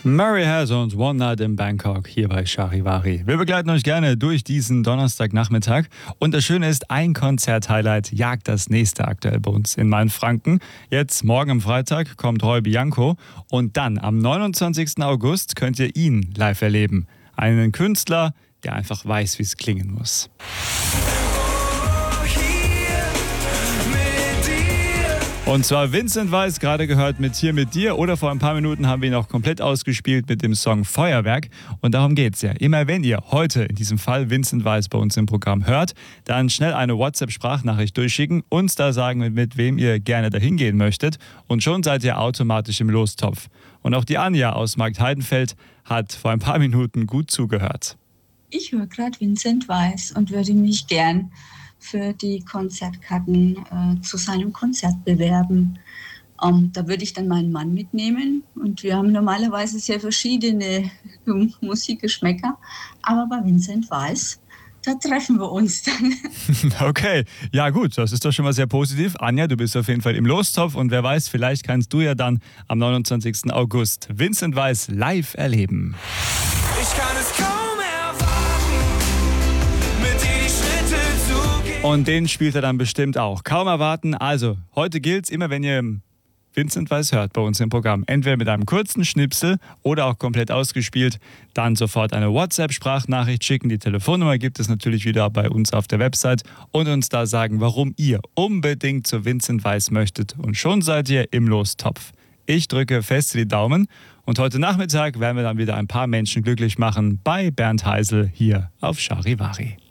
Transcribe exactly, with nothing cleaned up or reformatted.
Murray Has und One Night in Bangkok hier bei Charivari. Wir begleiten euch gerne durch diesen Donnerstagnachmittag. Und das Schöne ist, ein Konzert-Highlight jagt das nächste aktuell bei uns in Mainfranken. Jetzt morgen am Freitag kommt Roy Bianco und dann am neunundzwanzigsten August könnt ihr ihn live erleben. Einen Künstler, der einfach weiß, wie es klingen muss. Und zwar Vincent Weiss, gerade gehört mit Hier mit dir, oder vor ein paar Minuten haben wir ihn auch komplett ausgespielt mit dem Song Feuerwerk. Und darum geht's ja. Immer wenn ihr heute in diesem Fall Vincent Weiss bei uns im Programm hört, dann schnell eine WhatsApp-Sprachnachricht durchschicken, uns da sagen, mit wem ihr gerne dahin gehen möchtet, und schon seid ihr automatisch im Lostopf. Und auch die Anja aus Marktheidenfeld hat vor ein paar Minuten gut zugehört. Ich höre gerade Vincent Weiss und würde mich gern für die Konzertkarten äh, zu seinem Konzert bewerben. Ähm, da würde ich dann meinen Mann mitnehmen, und wir haben normalerweise sehr verschiedene Musikgeschmäcker, aber bei Vincent Weiss, da treffen wir uns dann. Okay, ja gut, das ist doch schon mal sehr positiv. Anja, du bist auf jeden Fall im Lostopf, und wer weiß, vielleicht kannst du ja dann am neunundzwanzigsten August Vincent Weiss live erleben. Ich kann es kaum Und den spielt er dann bestimmt auch. Kaum erwarten. Also, heute gilt's, immer wenn ihr Vincent Weiss hört bei uns im Programm, entweder mit einem kurzen Schnipsel oder auch komplett ausgespielt, dann sofort eine WhatsApp-Sprachnachricht schicken. Die Telefonnummer gibt es natürlich wieder bei uns auf der Website, und uns da sagen, warum ihr unbedingt zu Vincent Weiss möchtet. Und schon seid ihr im Lostopf. Ich drücke fest die Daumen, und heute Nachmittag werden wir dann wieder ein paar Menschen glücklich machen bei Bernd Heisel hier auf Charivari.